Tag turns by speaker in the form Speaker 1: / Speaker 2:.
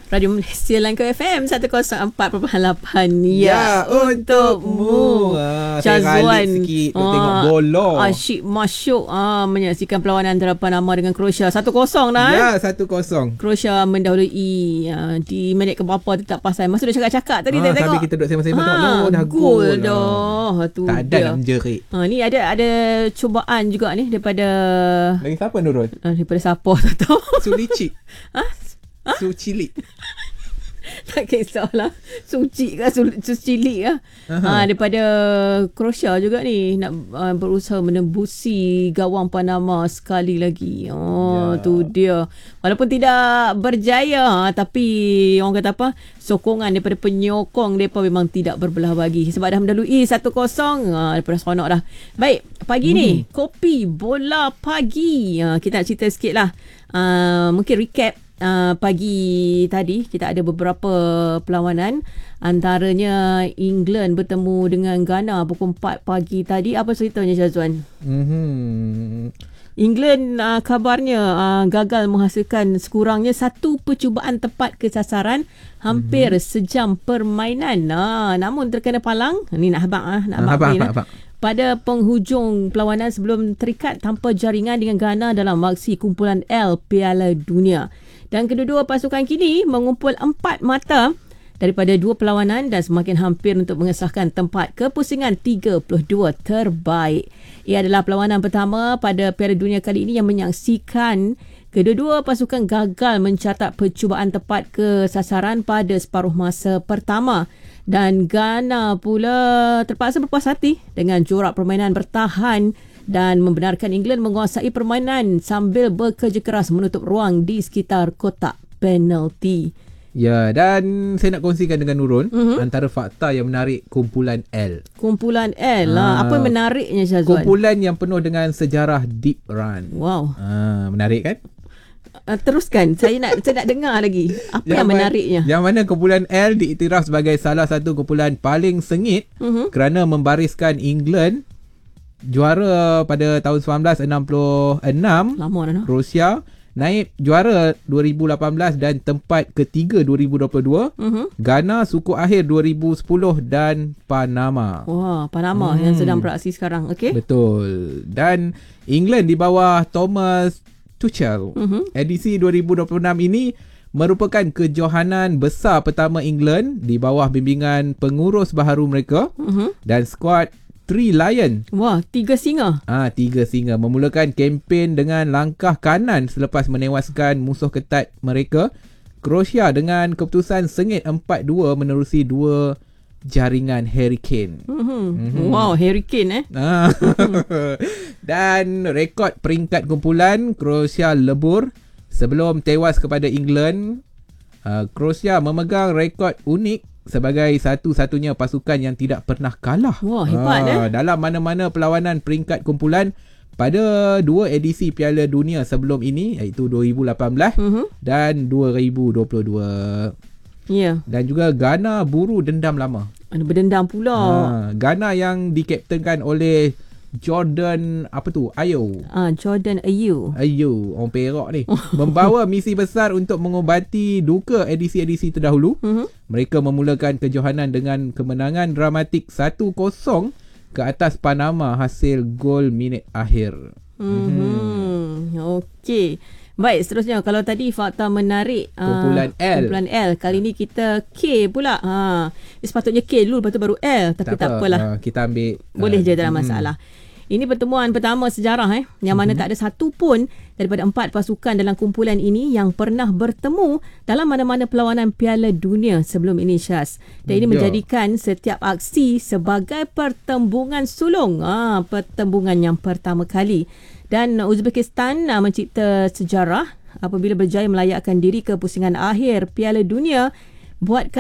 Speaker 1: Radio Malaysia Langkah FM 104.8. Ya, untukmu.
Speaker 2: Syazwan sikit tengok bola.
Speaker 1: Asyik masyuk menyaksikan perlawanan antara Panama dengan Croatia. 1-0 dah.
Speaker 2: Ya, 1-0.
Speaker 1: Croatia mendahului di minit ke berapa tu tak pasal. Masa dah cakap-cakap tadi saya tengok.
Speaker 2: Sambil kita duduk sembang-sembang tengok dah
Speaker 1: gol dah. Tu
Speaker 2: tak ada nak menjerit.
Speaker 1: Ni ada cubaan juga ni daripada
Speaker 2: lagi siapa Nurul?
Speaker 1: Daripada siapa tak tahu.
Speaker 2: Sulicik. Sucilik.
Speaker 1: Tak kisahlah. Suci ke Sucilik ke. Daripada Croatia juga ni nak berusaha menembusi gawang Panama sekali lagi. Tu dia. Walaupun tidak berjaya, tapi orang kata apa, sokongan daripada penyokong mereka memang tidak berbelah bagi. Sebab dah mendalui 1-0. Daripada seronok dah. Baik, pagi ni kopi bola pagi. Kita nak cerita sikit lah. Mungkin recap. Pagi tadi kita ada beberapa perlawanan, antaranya England bertemu dengan Ghana pukul 4 pagi tadi. Apa ceritanya Syazwan? England kabarnya gagal menghasilkan sekurangnya satu percubaan tepat ke sasaran hampir sejam permainan. Namun terkena palang. Ni nak habaq. Pada penghujung perlawanan sebelum terikat tanpa jaringan dengan Ghana dalam aksi kumpulan L Piala Dunia. Dan kedua-dua pasukan kini mengumpul 4 mata daripada 2 perlawanan dan semakin hampir untuk mengesahkan tempat ke pusingan 32 terbaik. Ia adalah perlawanan pertama pada Piala Dunia kali ini yang menyaksikan kedua-dua pasukan gagal mencatat percubaan tepat ke sasaran pada separuh masa pertama. Dan Ghana pula terpaksa berpuas hati dengan corak permainan bertahan dan membenarkan England menguasai permainan sambil bekerja keras menutup ruang di sekitar kotak penalti.
Speaker 2: Ya, dan saya nak kongsikan dengan Nurul antara fakta yang menarik kumpulan L. Kumpulan
Speaker 1: L lah. Apa menariknya Syazwan?
Speaker 2: Kumpulan yang penuh dengan sejarah deep run.
Speaker 1: Wow.
Speaker 2: Menarik kan?
Speaker 1: Teruskan. Saya nak dengar lagi. Apa yang menariknya?
Speaker 2: Yang mana kumpulan L diiktiraf sebagai salah satu kumpulan paling sengit kerana membariskan England juara pada tahun 1966.
Speaker 1: Lama dah.
Speaker 2: Rusia naib juara 2018 dan tempat ketiga 2022. Ghana suku akhir 2010 dan Panama.
Speaker 1: Wah, Panama yang sedang beraksi sekarang. Okey.
Speaker 2: Betul. Dan England di bawah Thomas Tuchel. Edisi 2026 ini merupakan kejohanan besar pertama England di bawah bimbingan pengurus baharu mereka dan skuad Three Lion.
Speaker 1: Wah, 3 singa.
Speaker 2: 3 singa memulakan kempen dengan langkah kanan selepas menewaskan musuh ketat mereka Croatia dengan keputusan sengit 4-2 menerusi 2 jaringan Harry Kane.
Speaker 1: Wow, Harry Kane
Speaker 2: Dan rekod peringkat kumpulan Croatia lebur sebelum tewas kepada England. Croatia memegang rekod unik sebagai satu-satunya pasukan yang tidak pernah kalah.
Speaker 1: Wah, hebat
Speaker 2: dalam mana-mana perlawanan peringkat kumpulan pada 2 edisi Piala Dunia sebelum ini, iaitu 2018 dan 2022.
Speaker 1: Ya.
Speaker 2: Dan juga Ghana buru dendam lama.
Speaker 1: Berdendam pula.
Speaker 2: Ghana yang dikaptenkan oleh Jordan Ayew.
Speaker 1: Jordan Ayew,
Speaker 2: orang Perak ni. Membawa misi besar untuk mengobati duka edisi-edisi terdahulu. Mereka memulakan kejohanan dengan kemenangan dramatik 1-0 ke atas Panama hasil gol minit akhir.
Speaker 1: Okey. Baik, seterusnya kalau tadi fakta menarik
Speaker 2: kumpulan
Speaker 1: L, kali ni kita K pula. Sepatutnya K dulu, lepas tu baru L, tapi tak apalah.
Speaker 2: Kita ambil
Speaker 1: boleh je, tak ada masalah. Ini pertemuan pertama sejarah yang mana tak ada satu pun daripada 4 pasukan dalam kumpulan ini yang pernah bertemu dalam mana-mana perlawanan Piala Dunia sebelum ini, Syaz. Dan ini menjadikan setiap aksi sebagai pertembungan sulung. Pertembungan yang pertama kali. Dan Uzbekistan mencipta sejarah apabila berjaya melayakkan diri ke pusingan akhir Piala Dunia buat